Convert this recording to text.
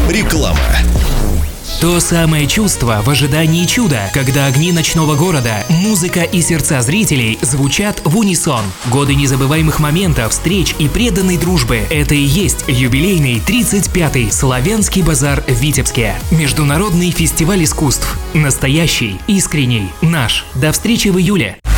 Реклама. То самое чувство в ожидании чуда, когда огни ночного города, музыка и сердца зрителей звучат в унисон. Годы незабываемых моментов, встреч и преданной дружбы – это и есть юбилейный 35-й Славянский базар в Витебске. Международный фестиваль искусств. Настоящий, искренний, наш. До встречи в июле.